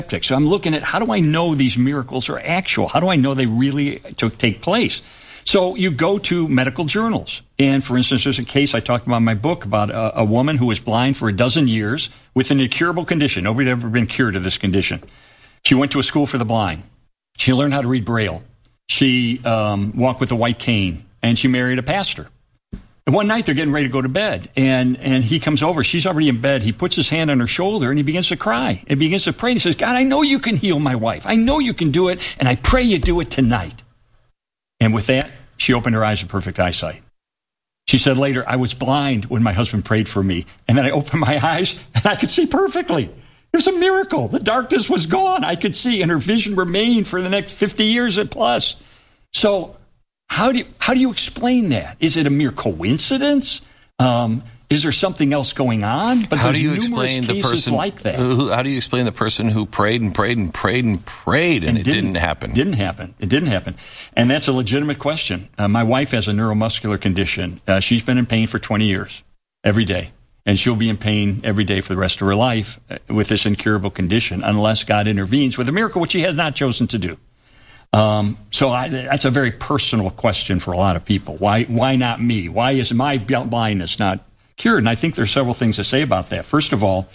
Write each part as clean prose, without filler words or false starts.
So I'm looking at, how do I know these miracles are actual? How do I know they really take place? So you go to medical journals. And for instance, there's a case I talked about in my book about a woman who was blind for 12 years with an incurable condition. Nobody had ever been cured of this condition. She went to a school for the blind. She learned how to read Braille. She walked with a white cane, and she married a pastor. And one night, they're getting ready to go to bed, and he comes over. She's already in bed. He puts his hand on her shoulder, and he begins to cry. And begins to pray. And he says, God, I know you can heal my wife. I know you can do it, and I pray you do it tonight. And with that, she opened her eyes to perfect eyesight. She said later, I was blind when my husband prayed for me, and then I opened my eyes, and I could see perfectly. It was a miracle. The darkness was gone. I could see, and her vision remained for the next 50 years and plus. So how do you explain that? Is it a mere coincidence? Is there something else going on? But how do you explain the person like that? How do you explain the person who prayed and prayed and prayed and prayed and it didn't happen? It didn't happen. And that's a legitimate question. My wife has a neuromuscular condition. She's been in pain for 20 years, every day. And she'll be in pain every day for the rest of her life with this incurable condition unless God intervenes with a miracle, which he has not chosen to do. That's a very personal question for a lot of people. Why not me? Why is my blindness not cured? And I think there's several things to say about that. First of all,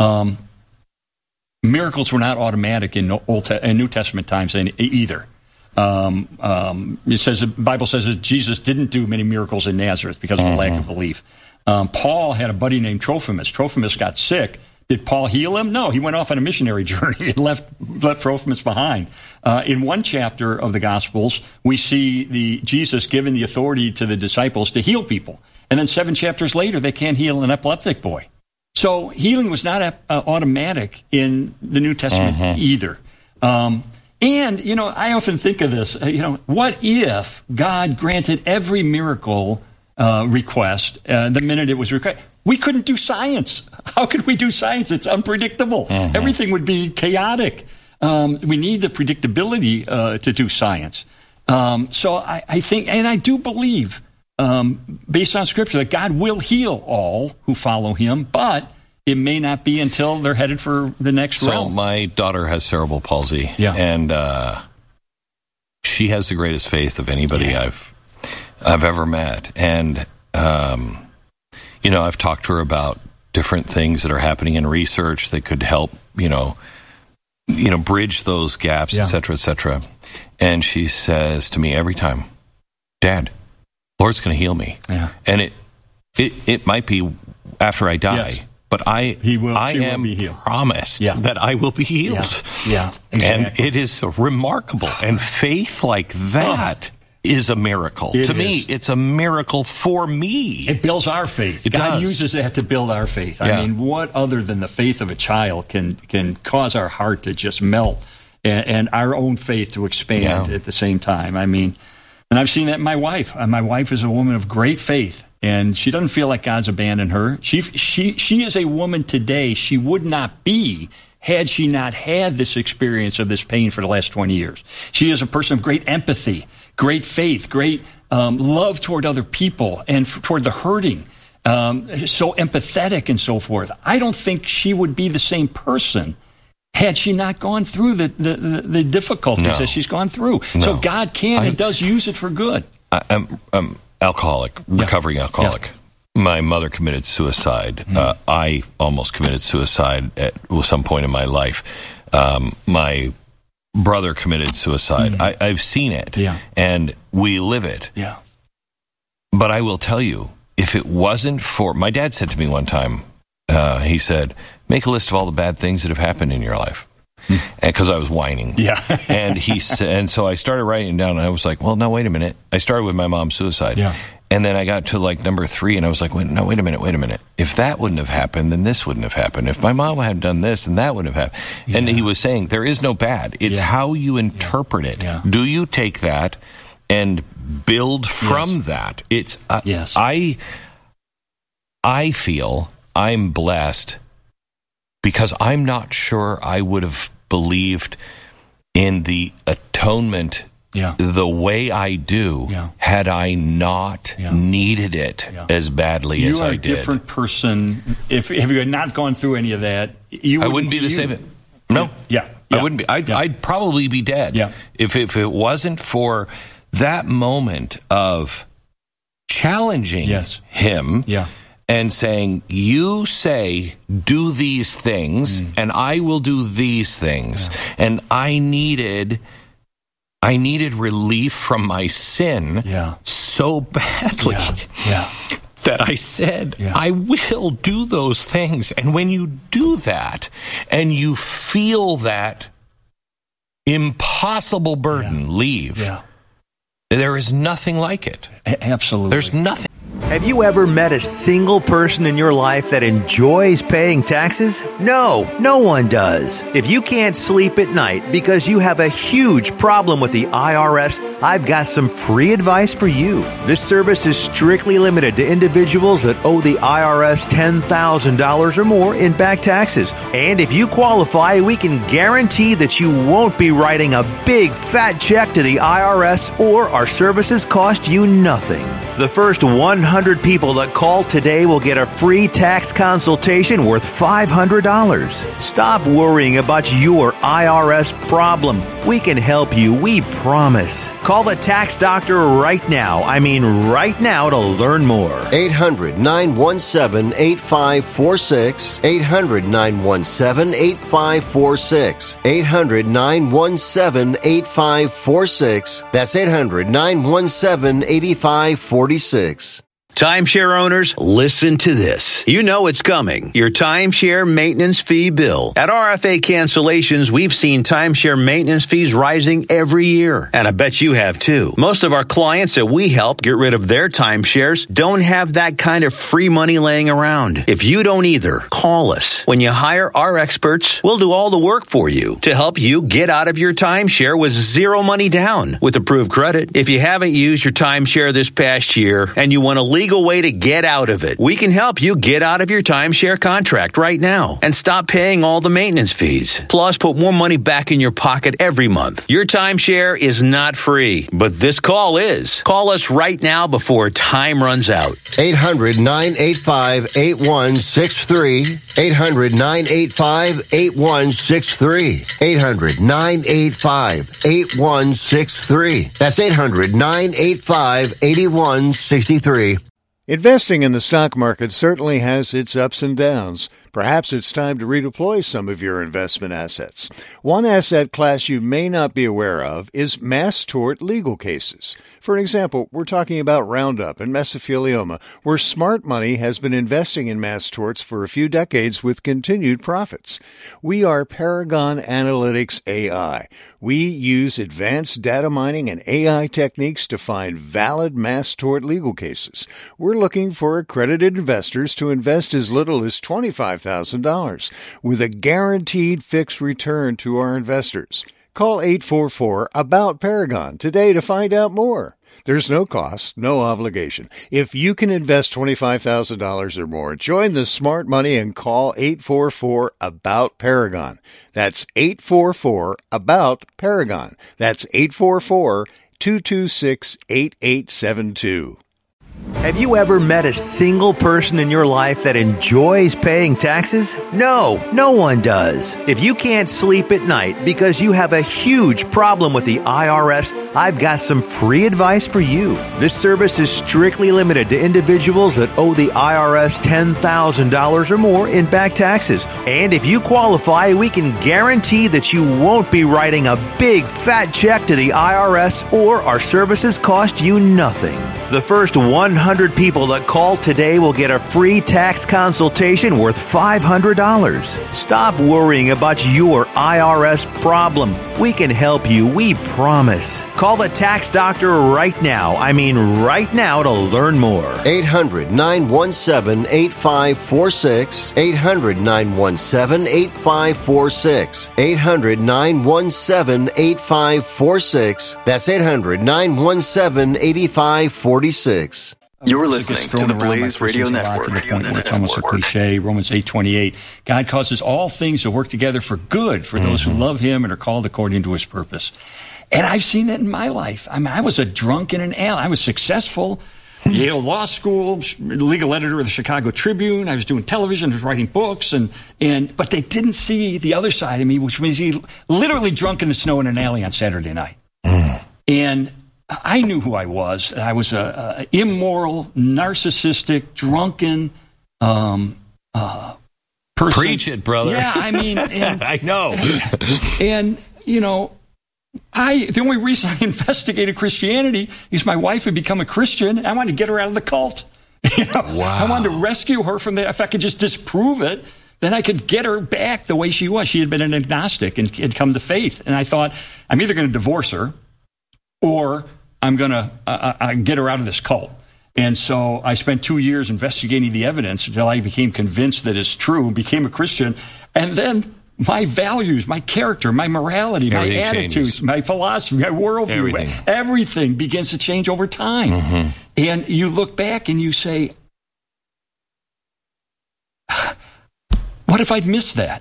miracles were not automatic in New Testament times either. The Bible says that Jesus didn't do many miracles in Nazareth because of a lack of belief. Paul had a buddy named Trophimus. Trophimus got sick. Did Paul heal him? No, he went off on a missionary journey and left Trophimus behind. In one chapter of the Gospels, we see Jesus giving the authority to the disciples to heal people. And then 7 chapters later, they can't heal an epileptic boy. So healing was not automatic in the New Testament either. And, I often think of this, what if God granted every miracle request the minute it was required? We couldn't do science. How could we do science? It's unpredictable. Everything would be chaotic. We need the predictability to do science. So I think, and I do believe, based on Scripture, that God will heal all who follow him, but it may not be until they're headed for the next realm. So my daughter has cerebral palsy, and she has the greatest faith of anybody I've ever met. And I've talked to her about different things that are happening in research that could help, bridge those gaps, et cetera, et cetera. And she says to me every time, Dad, Lord's going to heal me. Yeah. And it might be after I die, but I am promised that I will be healed. Yeah. Exactly. And it is remarkable. And faith like that is a miracle. To me, it's a miracle for me. It builds our faith. God uses that to build our faith. I mean, what other than the faith of a child can cause our heart to just melt and our own faith to expand at the same time? I mean, and I've seen that in my wife. My wife is a woman of great faith, and she doesn't feel like God's abandoned her. She is a woman today she would not be had she not had this experience of this pain for the last 20 years. She is a person of great empathy, great faith, great love toward other people and toward the hurting, so empathetic and so forth. I don't think she would be the same person had she not gone through the difficulties that she's gone through. No. So God can and does use it for good. I'm alcoholic, recovering alcoholic. Yeah. My mother committed suicide. I almost committed suicide at some point in my life. My brother committed suicide. I've seen it, and we live it. Yeah. But I will tell you, if it wasn't for... My dad said to me one time, he said, make a list of all the bad things that have happened in your life. Because I was whining. Yeah. And he said, and so I started writing it down, and I was like, well, no, wait a minute. I started with my mom's suicide. Yeah. And then I got to number 3, and I was like, wait a minute. If that wouldn't have happened, then this wouldn't have happened. If my mom had done this, then that wouldn't have happened. Yeah. And he was saying, there is no bad. It's how you interpret it. Yeah. Do you take that and build from that? It's I feel I'm blessed because I'm not sure I would have believed in the atonement the way I do had I not needed it as badly as I did. You are a different person. If you had not gone through any of that, I wouldn't be the same. No. Yeah. I wouldn't be. I'd probably be dead if it wasn't for that moment of challenging him and saying, you say, do these things, and I will do these things. And I needed relief from my sin so badly that I said, I will do those things. And when you do that and you feel that impossible burden leave, there is nothing like it. Absolutely. There's nothing. Have you ever met a single person in your life that enjoys paying taxes? No, no one does. If you can't sleep at night because you have a huge problem with the IRS, I've got some free advice for you. This service is strictly limited to individuals that owe the IRS $10,000 or more in back taxes. And if you qualify, we can guarantee that you won't be writing a big fat check to the IRS, or our services cost you nothing. The first 100 people that call today will get a free tax consultation worth $500. Stop worrying about your IRS problem. We can help you, we promise. Call the tax doctor right now. I mean right now, to learn more. 800-917-8546. 800-917-8546. 800-917-8546. That's 800-917-8546. Timeshare owners, listen to this. You know it's coming. Your timeshare maintenance fee bill. At RFA Cancellations, we've seen timeshare maintenance fees rising every year. And I bet you have too. Most of our clients that we help get rid of their timeshares don't have that kind of free money laying around. If you don't either, call us. When you hire our experts, we'll do all the work for you to help you get out of your timeshare with zero money down with approved credit. If you haven't used your timeshare this past year and you want to legal way to get out of it, we can help you get out of your timeshare contract right now and stop paying all the maintenance fees. Plus, put more money back in your pocket every month. Your timeshare is not free, but this call is. Call us right now before time runs out. 800-985-8163. 800-985-8163. 800-985-8163. That's 800-985-8163. Investing in the stock market certainly has its ups and downs. Perhaps it's time to redeploy some of your investment assets. One asset class you may not be aware of is mass tort legal cases. For example, we're talking about Roundup and mesothelioma, where smart money has been investing in mass torts for a few decades with continued profits. We are Paragon Analytics AI. We use advanced data mining and AI techniques to find valid mass tort legal cases. We're looking for accredited investors to invest as little as $25,000 with a guaranteed fixed return to our investors. Call 844-ABOUT-PARAGON today to find out more. There's no cost, no obligation. If you can invest $25,000 or more, join the smart money and call 844-ABOUT-PARAGON. That's 844-ABOUT-PARAGON. That's 844-226-8872. Have you ever met a single person in your life that enjoys paying taxes? No, no one does. If you can't sleep at night because you have a huge problem with the IRS, I've got some free advice for you. This service is strictly limited to individuals that owe the IRS $10,000 or more in back taxes. And if you qualify, we can guarantee that you won't be writing a big fat check to the IRS, or our services cost you nothing. The first 100 people that call today will get a free tax consultation worth $500. Stop worrying about your IRS problem. We can help you, we promise. Call the tax doctor right now. I mean right now, to learn more. 800-917-8546. 800-917-8546. 800-917-8546. That's 800-917-8546. You're listening to the Blaze Radio Network. To the point where it's almost a cliche. Romans 8:28. God causes all things to work together for good for those who love Him and are called according to His purpose. And I've seen that in my life. I mean, I was a drunk in an alley. I was successful, Yale Law School, legal editor of the Chicago Tribune. I was doing television, I was writing books, but they didn't see the other side of me, which was literally drunk in the snow in an alley on Saturday night. And I knew who I was. I was a immoral, narcissistic, drunken person. Preach it, brother. Yeah, I mean, I know. And the only reason I investigated Christianity is my wife had become a Christian, and I wanted to get her out of the cult. Wow. I wanted to rescue her from that. If I could just disprove it, then I could get her back the way she was. She had been an agnostic and had come to faith. And I thought, I'm either going to divorce her or I'm going to get her out of this cult. And so I spent 2 years investigating the evidence until I became convinced that it's true, became a Christian. And then my values, my character, my morality, my attitudes, my philosophy, my worldview, everything begins to change over time. Mm-hmm. And you look back and you say, what if I'd missed that?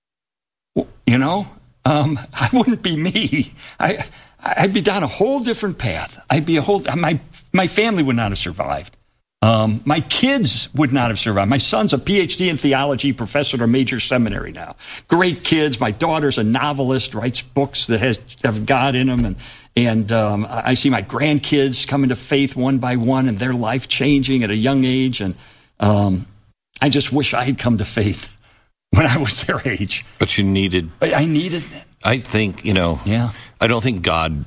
I wouldn't be me. I'd be down a whole different path. My family would not have survived. My kids would not have survived. My son's a PhD in theology, professor at a major seminary now. Great kids. My daughter's a novelist, writes books that have God in them. And I see my grandkids coming to faith one by one and their life changing at a young age. And I just wish I had come to faith when I was their age. But I needed it. I think, yeah. I don't think God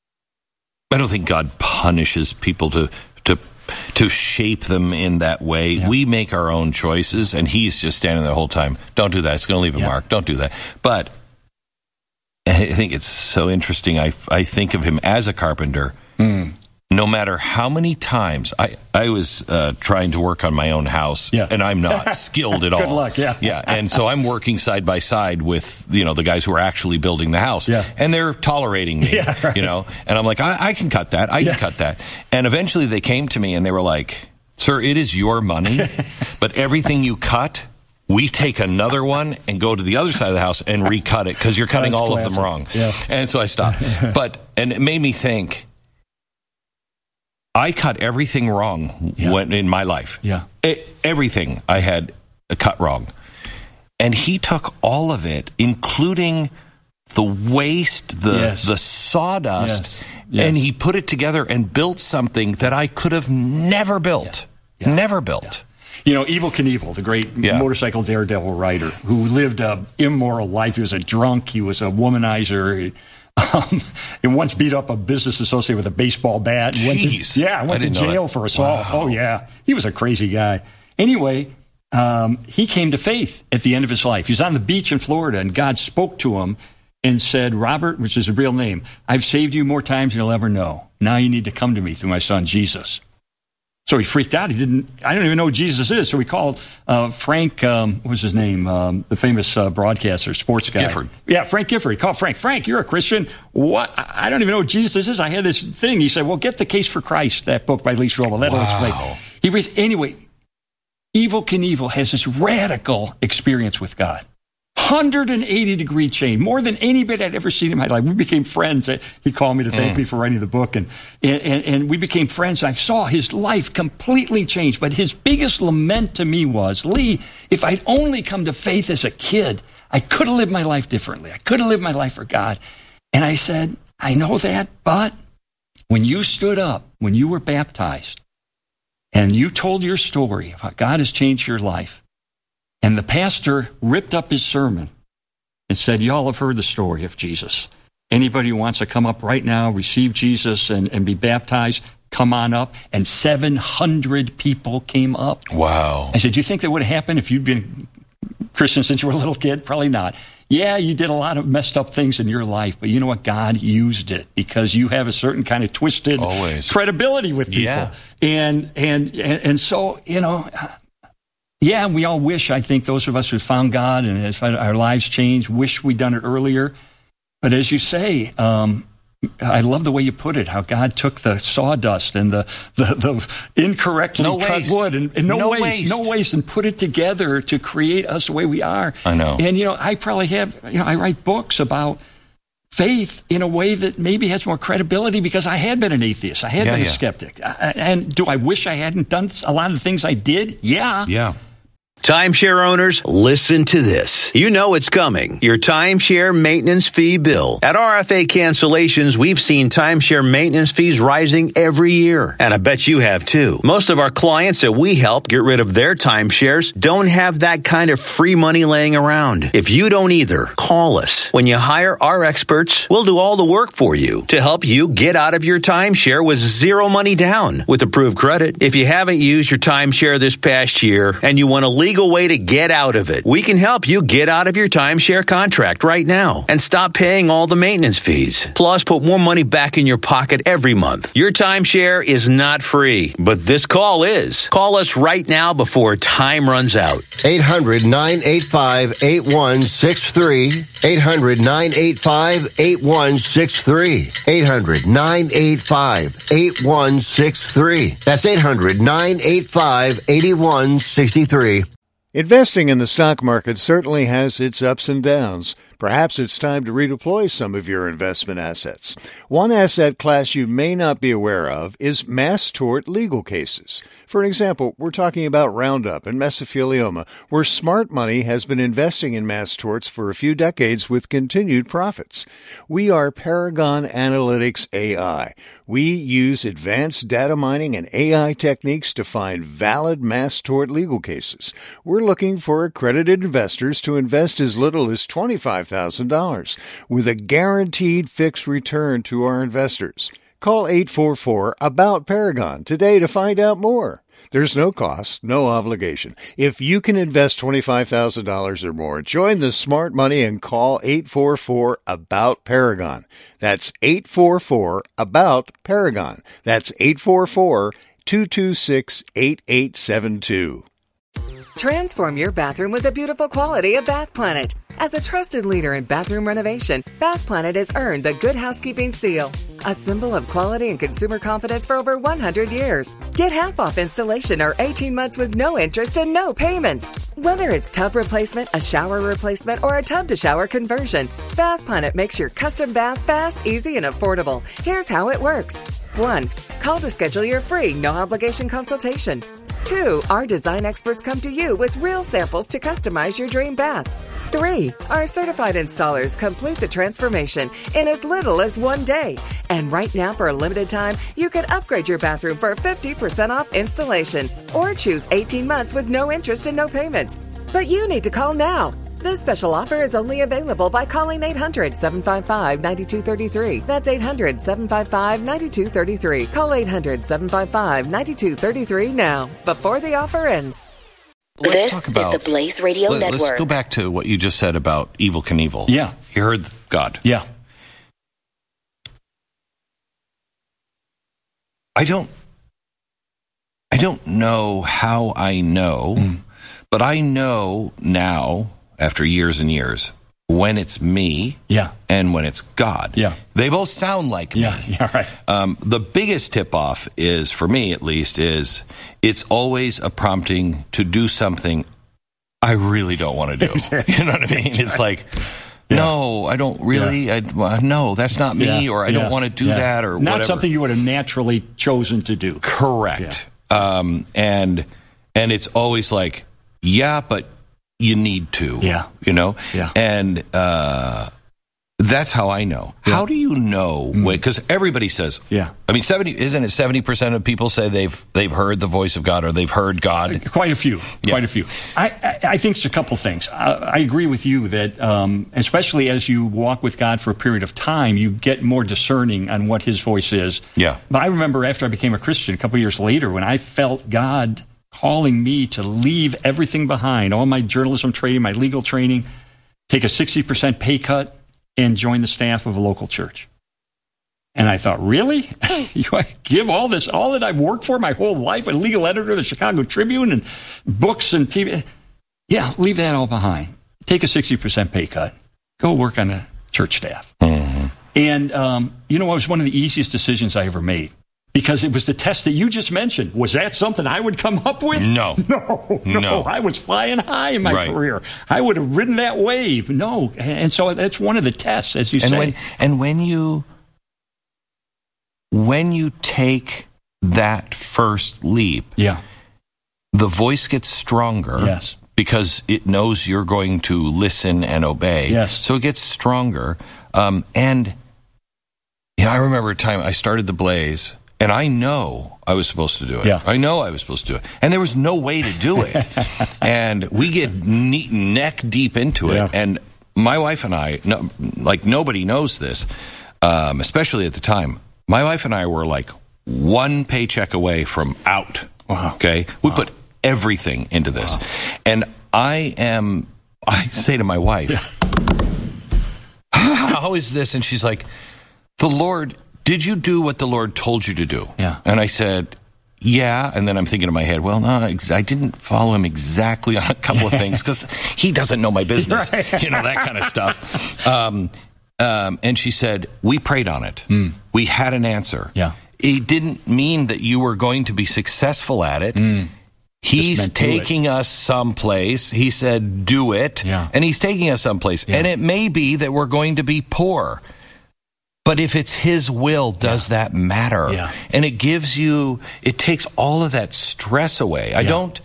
punishes people to shape them in that way. Yeah. We make our own choices, and he's just standing there the whole time. Don't do that. It's going to leave a mark. Don't do that. But I think it's so interesting. I think of him as a carpenter. No matter how many times I was trying to work on my own house, and I'm not skilled at all. Good luck, yeah. And so I'm working side by side with the guys who are actually building the house, and they're tolerating me, and I'm like, I can cut that, I can cut that, and eventually they came to me and they were like, "Sir, it is your money, but everything you cut, we take another one and go to the other side of the house and recut it because you're cutting all of them wrong." Yeah. And so I stopped, and it made me think. I cut everything wrong in my life. Yeah. Everything I had cut wrong. And he took all of it, including the waste, the sawdust, and he put it together and built something that I could have never built. Yeah. Never built. Yeah. Evel Knievel, the great motorcycle daredevil rider who lived an immoral life. He was a drunk. He was a womanizer. He once beat up a business associate with a baseball bat. Went to jail for assault. Wow. Oh, yeah. He was a crazy guy. Anyway, he came to faith at the end of his life. He was on the beach in Florida, and God spoke to him and said, "Robert," which is a real name, "I've saved you more times than you'll ever know. Now you need to come to me through my son, Jesus." So he freaked out. I don't even know who Jesus is. So he called Frank, what was his name? The famous broadcaster, sports guy. Gifford. Yeah, Frank Gifford. He called Frank. "Frank, you're a Christian. What? I don't even know who Jesus is. I had this thing." He said, "Well, get The Case for Christ," that book by Lee Strobel. That'll explain. He reads, anyway, Evel Knievel has this radical experience with God. 180-degree change, more than anybody I'd ever seen in my life. We became friends. He called me to thank me for writing the book, and we became friends. I saw his life completely change, but his biggest lament to me was, "Lee, if I'd only come to faith as a kid, I could have lived my life differently. I could have lived my life for God." And I said, "I know that, but when you stood up, when you were baptized, and you told your story of how God has changed your life, and the pastor ripped up his sermon and said, y'all have heard the story of Jesus. Anybody who wants to come up right now, receive Jesus and be baptized, come on up." And 700 people came up. Wow. I said, "Do you think that would have happened if you'd been Christian since you were a little kid?" Probably not. Yeah, you did a lot of messed up things in your life, but you know what? God used it because you have a certain kind of twisted credibility with people. Yeah. And so, yeah, we all wish, I think, those of us who found God and has had our lives changed, wish we'd done it earlier. But as you say, I love the way you put it, how God took the sawdust and the incorrectly cut wood and no waste and put it together to create us the way we are. I know. And, I probably have, I write books about faith in a way that maybe has more credibility because I had been an atheist. I had been a skeptic. And do I wish I hadn't done a lot of the things I did? Yeah. Yeah. Timeshare owners, listen to this. You know it's coming. Your timeshare maintenance fee bill. At RFA Cancellations, we've seen timeshare maintenance fees rising every year. And I bet you have too. Most of our clients that we help get rid of their timeshares don't have that kind of free money laying around. If you don't either, call us. When you hire our experts, we'll do all the work for you to help you get out of your timeshare with zero money down with approved credit. If you haven't used your timeshare this past year and you want to legal way to get out of it, we can help you get out of your timeshare contract right now and stop paying all the maintenance fees. Plus, put more money back in your pocket every month. Your timeshare is not free, but this call is. Call us right now before time runs out. 800-985-8163. 800-985-8163. 800-985-8163. That's 800-985-8163. Investing in the stock market certainly has its ups and downs. Perhaps it's time to redeploy some of your investment assets. One asset class you may not be aware of is mass tort legal cases. For example, we're talking about Roundup and mesothelioma, where smart money has been investing in mass torts for a few decades with continued profits. We are Paragon Analytics AI. We use advanced data mining and AI techniques to find valid mass tort legal cases. We're looking for accredited investors to invest as little as $25,000 with a guaranteed fixed return to our investors. Call 844-ABOUT-PARAGON today to find out more. There's no cost, no obligation. If you can invest $25,000 or more, join the smart money and call 844-ABOUT-PARAGON. That's 844-ABOUT-PARAGON. That's 844-226-8872. Transform your bathroom with the beautiful quality of Bath Planet. As a trusted leader in bathroom renovation, Bath Planet has earned the Good Housekeeping seal, a symbol of quality and consumer confidence for over 100 years. Get half off installation or 18 months with no interest and no payments. Whether it's tub replacement, a shower replacement, or a tub-to-shower conversion, Bath Planet makes your custom bath fast, easy, and affordable. Here's how it works. 1. Call to schedule your free, no-obligation consultation. 2. Our design experts come to you with real samples to customize your dream bath. 3. Our certified installers complete the transformation in as little as 1 day. And right now, for a limited time, you can upgrade your bathroom for 50% off installation or choose 18 months with no interest and no payments. But you need to call now. This special offer is only available by calling 800-755-9233. That's 800-755-9233. Call 800-755-9233 now, before the offer ends. This is the Blaze Radio Network. Let's go back to what you just said about Evel Knievel. Yeah. You heard God. Yeah. I don't know how I know, but I know now, after years and years, when it's me and when it's God. Yeah. They both sound like me. Yeah, right. The biggest tip-off is, for me at least, is it's always a prompting to do something I really don't want to do. Exactly. You know what I mean? It's like, no, I don't really. No, that's not me, or I don't want to do that, or not whatever. something you would have naturally chosen to do. Correct. Yeah. And it's always like, but you need to. Yeah. You know? Yeah. And that's how I know. Yeah. How do you know? Because everybody says, I mean, 70% of people say they've heard the voice of God, or they've heard God? Quite a few. Quite a few. I think it's a couple things. I agree with you that, especially as you walk with God for a period of time, you get more discerning on what his voice is. Yeah. But I remember after I became a Christian, a couple years later, when I felt God calling me to leave everything behind, all my journalism training, my legal training, take a 60% pay cut, and join the staff of a local church. And I thought, really? You give all that I've worked for my whole life, a legal editor of the Chicago Tribune and books and TV. Yeah, leave that all behind. Take a 60% pay cut. Go work on a church staff. Mm-hmm. And, it was one of the easiest decisions I ever made. Because it was the test that you just mentioned. Was that something I would come up with? No. No. I was flying high in my career. I would have ridden that wave. No. And so that's one of the tests, as you say. When you take that first leap, the voice gets stronger. Yes. Because it knows you're going to listen and obey. Yes. So it gets stronger. And I remember a time I started the Blaze, and I know I was supposed to do it. Yeah. I know I was supposed to do it. And there was no way to do it. And we get neck deep into it. And my wife and I, nobody knows this, especially at the time. My wife and I were like one paycheck away from out. Wow. Okay? We put everything into this. Wow. And I say to my wife, how is this? And she's like, did you do what the Lord told you to do? Yeah. And I said, yeah. And then I'm thinking in my head, well, no, I didn't follow him exactly on a couple of things because he doesn't know my business, that kind of stuff. And she said, we prayed on it. We had an answer. Yeah. It didn't mean that you were going to be successful at it. He's taking us someplace. He said, do it. Yeah. And he's taking us someplace. Yeah. And it may be that we're going to be poor. But if it's his will, does that matter? Yeah. And it takes all of that stress away. I don't,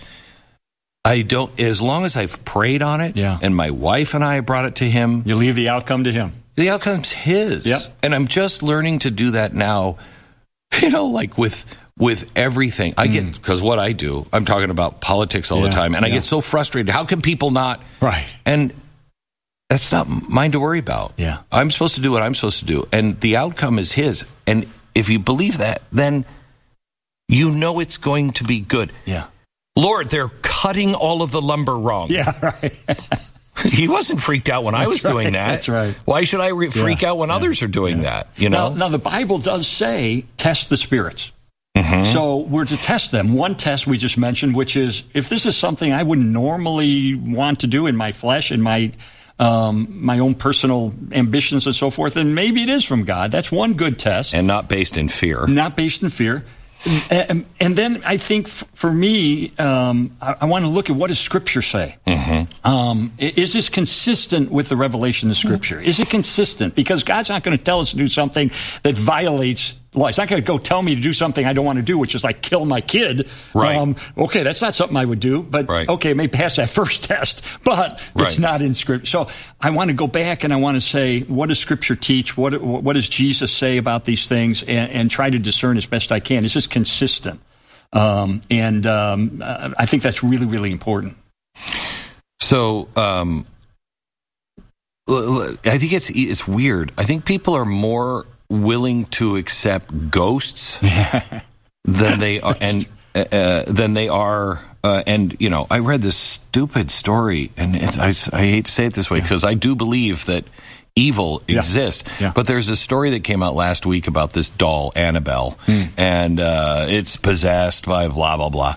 as long as I've prayed on it and my wife and I brought it to him. You leave the outcome to him. The outcome's his. Yep. And I'm just learning to do that now, like with everything. I get, because what I do, I'm talking about politics all the time, and I get so frustrated. How can people not? Right. And that's not mine to worry about. Yeah. I'm supposed to do what I'm supposed to do, and the outcome is his. And if you believe that, then you know it's going to be good. Yeah. Lord, they're cutting all of the lumber wrong. Yeah, right. He wasn't freaked out when I was doing that. That's right. Why should I freak out when others are doing that? You know. Now, the Bible does say, test the spirits. So we're to test them. One test we just mentioned, which is, if this is something I wouldn't normally want to do in my flesh, in my own personal ambitions and so forth, then maybe it is from God. That's one good test. And not based in fear. Not based in fear. And then I think for me, I want to look at what does Scripture say. Is this consistent with the revelation of Scripture? Is it consistent? Because God's not going to tell us to do something that violates law. He's not going to go tell me to do something I don't want to do, which is like kill my kid. Right. Okay, that's not something I would do. But okay, it may pass that first test, but it's not in Scripture. So I want to go back and I want to say, what does Scripture teach? What does Jesus say about these things? And try to discern as best I can. Is this consistent? I think that's really, really important. So I think it's weird. I think people are more willing to accept ghosts than they are, and I read this stupid story, and I hate to say it this way because I do believe that evil exists. But there's a story that came out last week about this doll, Annabelle, and it's possessed by blah, blah, blah.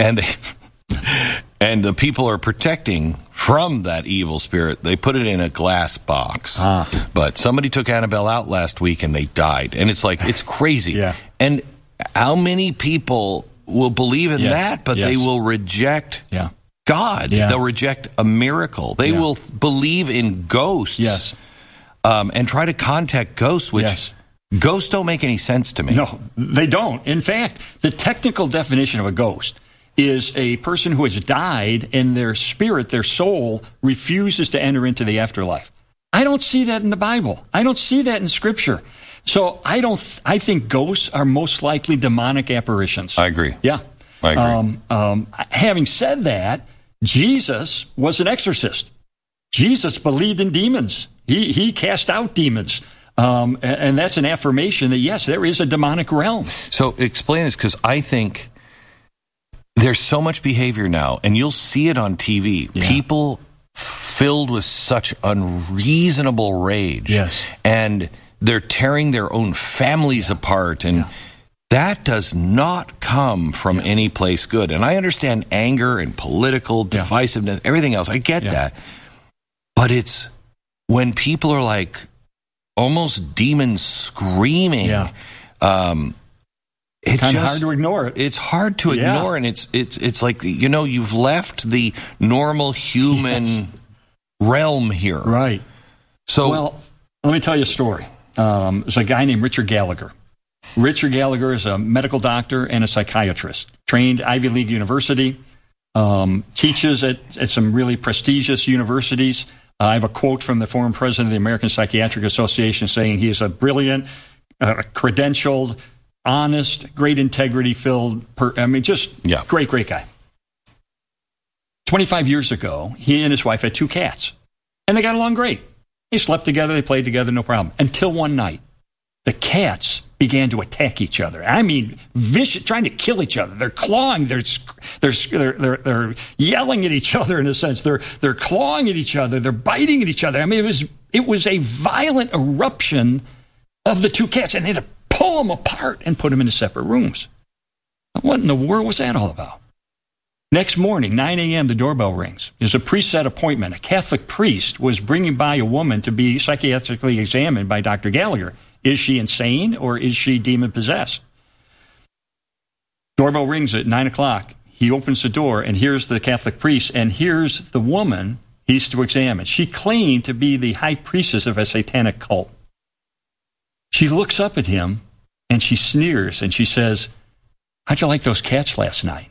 And the people are protecting from that evil spirit. They put it in a glass box. But somebody took Annabelle out last week and they died. And it's like, it's crazy. And how many people will believe in that, but they will reject God. They'll reject a miracle. They will believe in ghosts and try to contact ghosts, which ghosts don't make any sense to me. No, they don't. In fact, the technical definition of a ghost is a person who has died and their spirit, their soul, refuses to enter into the afterlife. I don't see that in the Bible. I don't see that in Scripture. So I think ghosts are most likely demonic apparitions. I agree. Yeah. I agree. Having said that, Jesus was an exorcist. Jesus believed in demons. He cast out demons. And that's an affirmation that, yes, there is a demonic realm. So explain this, because I think there's so much behavior now, and you'll see it on TV. People filled with such unreasonable rage. And they're tearing their own families apart. And that does not come from any place good. And I understand anger and political divisiveness, everything else. I get that. But it's when people are like almost demons screaming. It's kind of hard to ignore it. It's hard to ignore, and it's like, you've left the normal human realm here. Right. So, well, let me tell you a story. There's a guy named Richard Gallagher. Richard Gallagher is a medical doctor and a psychiatrist, trained Ivy League University, teaches at some really prestigious universities. I have a quote from the former president of the American Psychiatric Association saying he is a brilliant, credentialed, honest, great integrity-filled, great guy. 25 years ago, he and his wife had 2 cats, and they got along great. They slept together, they played together, no problem. Until one night, the cats began to attack each other. I mean, vicious, trying to kill each other. They're clawing. They're yelling at each other in a sense. They're clawing at each other. They're biting at each other. I mean, it was a violent eruption of the 2 cats, and they had to pull them apart and put them into separate rooms. What in the world was that all about? Next morning, 9 a.m., the doorbell rings. There's a preset appointment. A Catholic priest was bringing by a woman to be psychiatrically examined by Dr. Gallagher. Is she insane or is she demon-possessed? Doorbell rings at 9 o'clock. He opens the door, and here's the Catholic priest, and here's the woman he's to examine. She claimed to be the high priestess of a satanic cult. She looks up at him, and she sneers, and she says, "How'd you like those cats last night?"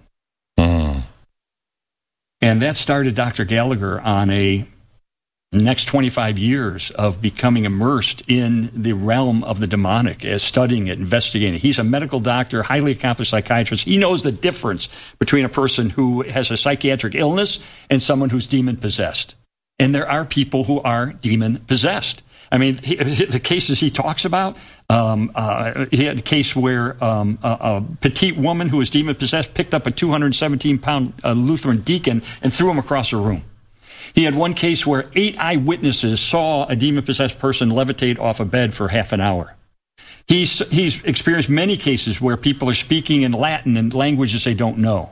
And that started Dr. Gallagher on a next 25 years of becoming immersed in the realm of the demonic, as studying it, investigating it. He's a medical doctor, highly accomplished psychiatrist. He knows the difference between a person who has a psychiatric illness and someone who's demon-possessed. And there are people who are demon-possessed. I mean, the cases he talks about, he had a case where a petite woman who was demon-possessed picked up a 217-pound Lutheran deacon and threw him across a room. He had one case where 8 eyewitnesses saw a demon-possessed person levitate off a bed for half an hour. He's experienced many cases where people are speaking in Latin and languages they don't know.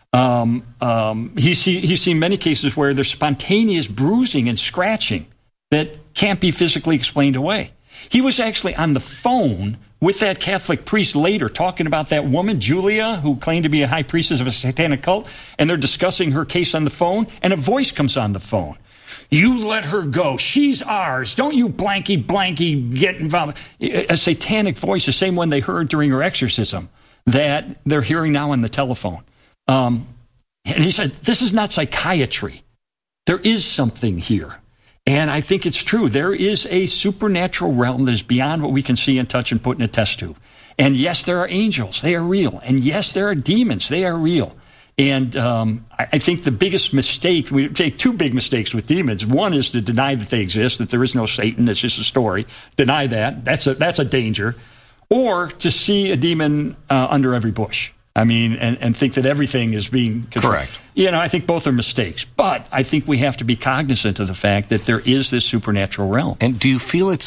He's seen many cases where there's spontaneous bruising and scratching that can't be physically explained away. He was actually on the phone with that Catholic priest later, talking about that woman, Julia, who claimed to be a high priestess of a satanic cult, and they're discussing her case on the phone, and a voice comes on the phone. "You let her go. She's ours. Don't you blanky get involved." A satanic voice, the same one they heard during her exorcism, that they're hearing now on the telephone. And he said, this is not psychiatry. There is something here. And I think it's true. There is a supernatural realm that is beyond what we can see and touch and put in a test tube. And yes, there are angels. They are real. And yes, there are demons. They are real. And I think the biggest mistake, we take 2 big mistakes with demons. One is to deny that they exist, that there is no Satan, it's just a story. Deny that. That's a danger. Or to see a demon under every bush. I mean, and think that everything is being controlled. Correct. I think both are mistakes. But I think we have to be cognizant of the fact that there is this supernatural realm. And do you feel it's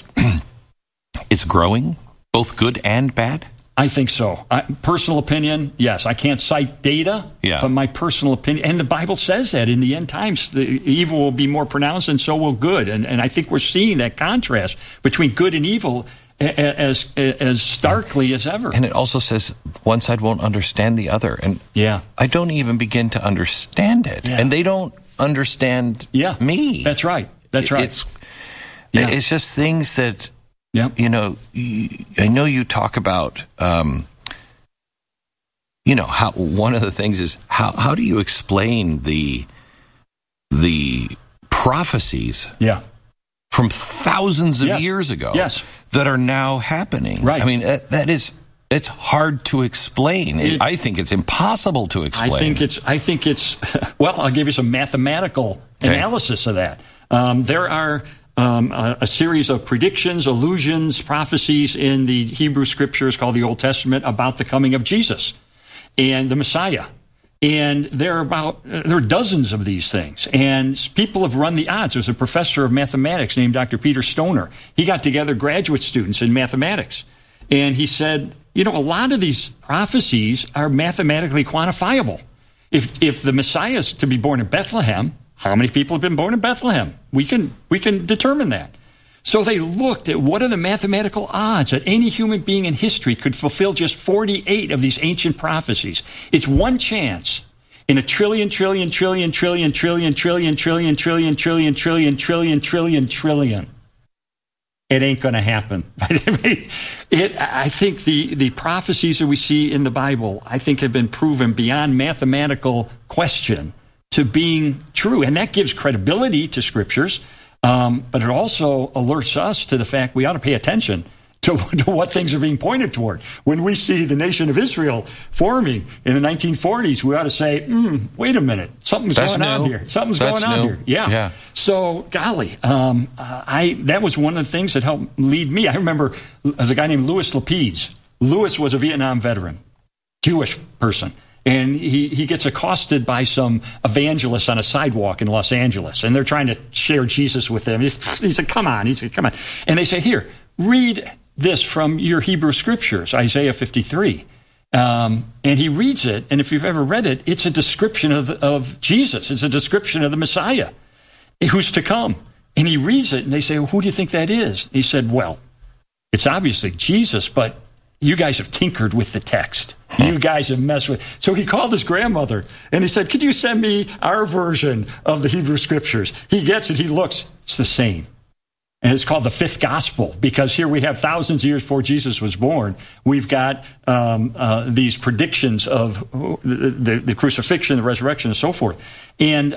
growing, both good and bad? I think so. Personal opinion, yes. I can't cite data, but my personal opinion, and the Bible says that in the end times, the evil will be more pronounced and so will good. And I think we're seeing that contrast between good and evil as starkly as ever. And it also says one side won't understand the other. And I don't even begin to understand it. Yeah. And they don't understand me. That's right. That's right. It's just things that, I know you talk about, how one of the things is how do you explain the prophecies from thousands of years ago that are now happening? Right. I mean, it's hard to explain. I think it's impossible to explain. I think it's well, I'll give you some mathematical analysis of that. There are a series of predictions, allusions, prophecies in the Hebrew scriptures called the Old Testament about the coming of Jesus and the Messiah. And there are dozens of these things. And people have run the odds. There's a professor of mathematics named Dr. Peter Stoner. He got together graduate students in mathematics. And he said, a lot of these prophecies are mathematically quantifiable. If the Messiah is to be born in Bethlehem, how many people have been born in Bethlehem? We can determine that. So they looked at what are the mathematical odds that any human being in history could fulfill just 48 of these ancient prophecies. It's one chance in a trillion. It ain't going to happen. I think the prophecies that we see in the Bible, I think, have been proven beyond mathematical question to being true. And that gives credibility to scriptures, but it also alerts us to the fact we ought to pay attention to what things are being pointed toward. When we see the nation of Israel forming in the 1940s, we ought to say, wait a minute, something's going on here. Something's going on here. Yeah. So, golly, that was one of the things that helped lead me. I remember as a guy named Louis Lapides. Louis was a Vietnam veteran, Jewish person. And he gets accosted by some evangelists on a sidewalk in Los Angeles. And they're trying to share Jesus with him. He said, come on. And they say, here, read this from your Hebrew scriptures, Isaiah 53. And he reads it, and if you've ever read it, it's a description of Jesus. It's a description of the Messiah who's to come. And he reads it, and they say, well, who do you think that is? He said, well, it's obviously Jesus, but you guys have tinkered with the text. You guys have messed with. So he called his grandmother, and he said, could you send me our version of the Hebrew scriptures? He gets it, he looks, it's the same. And it's called the fifth gospel, because here we have thousands of years before Jesus was born. We've got these predictions of the crucifixion, the resurrection, and so forth. And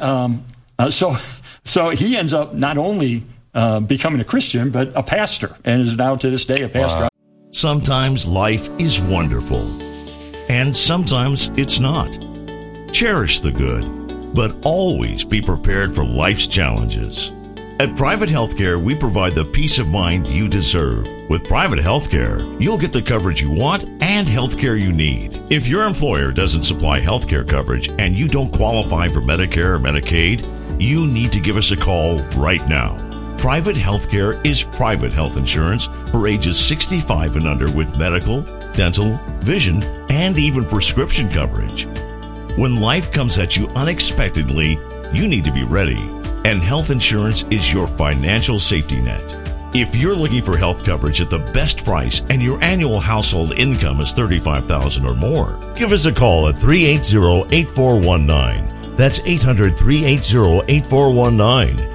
so he ends up not only becoming a Christian, but a pastor, and is now to this day a pastor. Wow. Sometimes life is wonderful, and sometimes it's not. Cherish the good, but always be prepared for life's challenges. At Private Healthcare, we provide the peace of mind you deserve. With Private Healthcare, you'll get the coverage you want and healthcare you need. If your employer doesn't supply healthcare coverage and you don't qualify for Medicare or Medicaid, you need to give us a call right now. Private Healthcare is private health insurance for ages 65 and under with medical, dental, vision, and even prescription coverage. When life comes at you unexpectedly, you need to be ready. And health insurance is your financial safety net. If you're looking for health coverage at the best price and your annual household income is $35,000 or more, give us a call at 380-8419. That's 800-380-8419.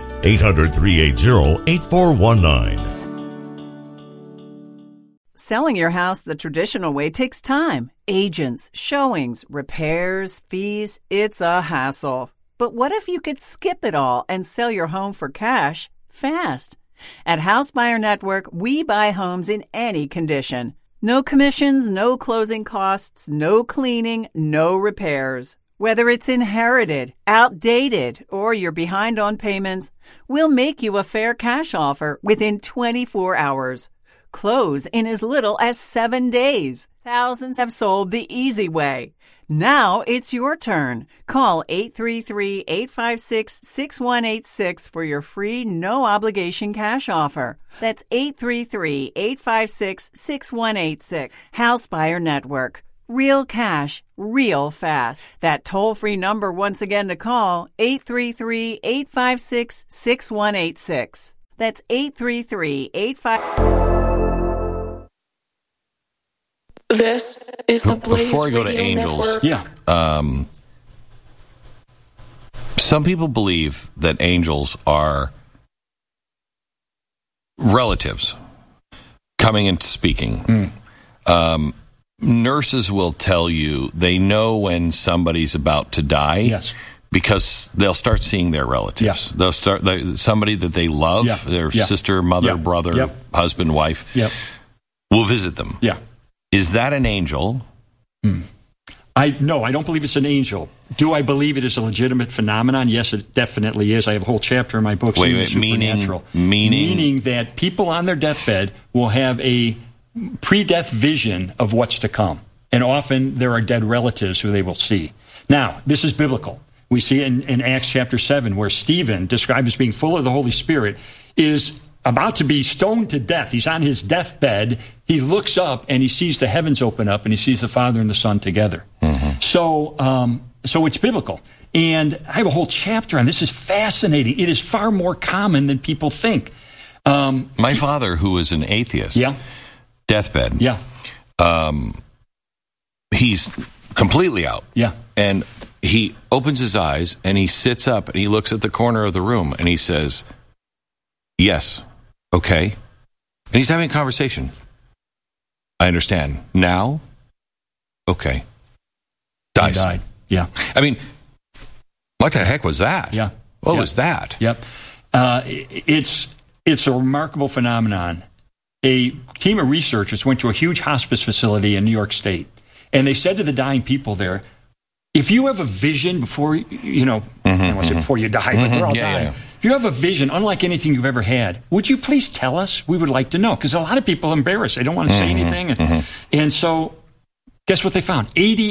800-380-8419. Selling your house the traditional way takes time. Agents, showings, repairs, fees. It's a hassle. But what if you could skip it all and sell your home for cash fast? At House Buyer Network, we buy homes in any condition. No commissions, no closing costs, no cleaning, no repairs. Whether it's inherited, outdated, or you're behind on payments, we'll make you a fair cash offer within 24 hours. Close in as little as 7 days. Thousands have sold the easy way. Now it's your turn. Call 833-856-6186 for your free, no-obligation cash offer. That's 833-856-6186. House Buyer Network. Real cash, real fast. That toll-free number once again to call, 833-856-6186. That's 833-856... This is the Blaze Before I go to Radio angels, Network. Some people believe that angels are relatives coming and speaking. Nurses will tell you they know when somebody's about to die. Yes. Because they'll start seeing their relatives. Yes. They'll start somebody that they love, their sister, mother, brother, husband, wife. Will visit them. Yeah. Is that an angel? No, I don't believe it's an angel. Do I believe it is a legitimate phenomenon? Yes, it definitely is. I have a whole chapter in my book, Supernatural. Meaning that people on their deathbed will have a pre-death vision of what's to come. And often there are dead relatives who they will see. Now, this is biblical. We see it in Acts chapter 7, where Stephen, described as being full of the Holy Spirit, is about to be stoned to death. He's on his deathbed. He looks up and he sees the heavens open up and he sees the Father and the Son together. So it's biblical. And I have a whole chapter on this. Is fascinating. It is far more common than people think. My father, who was an atheist, deathbed, he's completely out. And he opens his eyes, and he sits up, and he looks at the corner of the room, and he says, yes, okay. And he's having a conversation. I understand. Now? Okay. Dies. He died. Yeah. I mean, what the heck was that? Yeah. What was that? Yep. It's a remarkable phenomenon. A team of researchers went to a huge hospice facility in New York State, and they said to the dying people there, if you have a vision before, I don't want to say before you die, but they're all dying. If you have a vision unlike anything you've ever had, would you please tell us? We would like to know. Because a lot of people are embarrassed. They don't want to say anything. And so, guess what they found?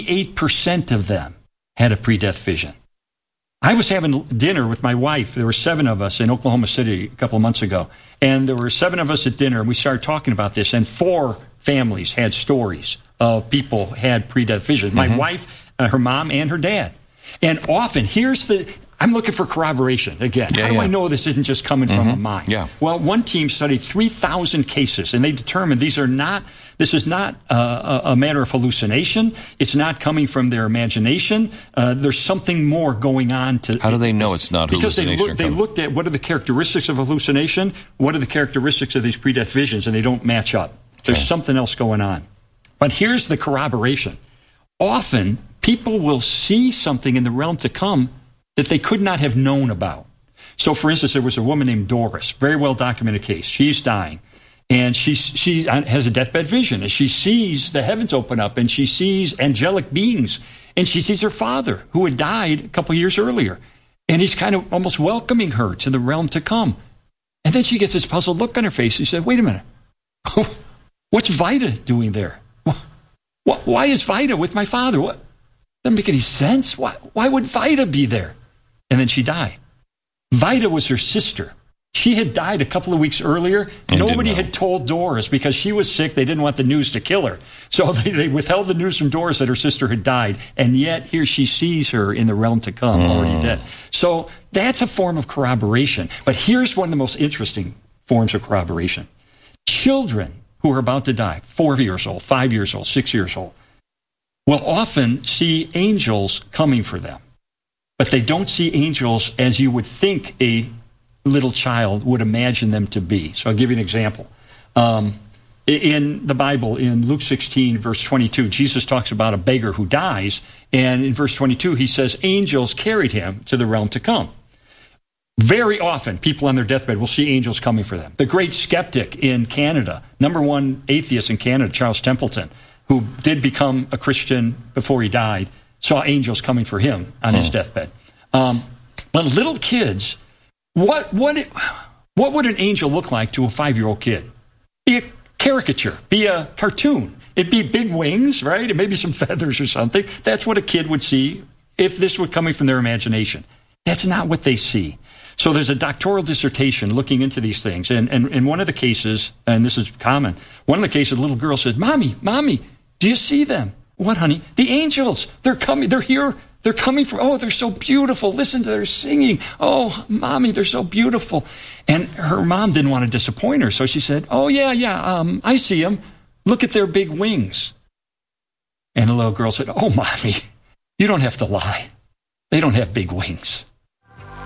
88% of them had a pre-death vision. I was having dinner with my wife. There were 7 of us in Oklahoma City a couple of months ago. And there were 7 of us at dinner, and we started talking about this. And 4 families had stories of people had pre-death vision. My wife, her mom, and her dad. And often, I'm looking for corroboration again. How do I know this isn't just coming from a mind? Well, one team studied 3,000 cases, and they determined this is not a matter of hallucination. It's not coming from their imagination. There's something more going on. How do they know it's not hallucination? Because they looked at what are the characteristics of hallucination, what are the characteristics of these pre-death visions, and they don't match up. There's something else going on. But here's the corroboration. Often, people will see something in the realm to come that they could not have known about. So, for instance, there was a woman named Doris, very well-documented case. She's dying, and she has a deathbed vision. And she sees the heavens open up, and she sees angelic beings, and she sees her father, who had died a couple years earlier. And he's kind of almost welcoming her to the realm to come. And then she gets this puzzled look on her face. She said, wait a minute. What's Vida doing there? Why is Vida with my father? What? Doesn't make any sense. Why would Vida be there? And then she died. Vida was her sister. She had died a couple of weeks earlier. Nobody had told Doris because she was sick. They didn't want the news to kill her. So they withheld the news from Doris that her sister had died. And yet here she sees her in the realm to come, already dead. So that's a form of corroboration. But here's one of the most interesting forms of corroboration. Children who are about to die, 4 years old, 5 years old, 6 years old, will often see angels coming for them. But they don't see angels as you would think a little child would imagine them to be. So I'll give you an example. In the Bible, in Luke 16, verse 22, Jesus talks about a beggar who dies. And in verse 22, he says, angels carried him to the realm to come. Very often, people on their deathbed will see angels coming for them. The great skeptic in Canada, #1 atheist in Canada, Charles Templeton, who did become a Christian before he died, saw angels coming for him on his deathbed. But little kids, what would an angel look like to a 5-year-old kid? Be a caricature, be a cartoon. It'd be big wings, right? It may be some feathers or something. That's what a kid would see if this were coming from their imagination. That's not what they see. So there's a doctoral dissertation looking into these things. And in one of the cases, and this is common, one of the cases, a little girl said, Mommy, do you see them? What, honey? The angels. They're coming. They're here. They're coming from, they're so beautiful. Listen to their singing. Oh, Mommy, they're so beautiful. And her mom didn't want to disappoint her. So she said, I see them. Look at their big wings. And the little girl said, Mommy, you don't have to lie. They don't have big wings.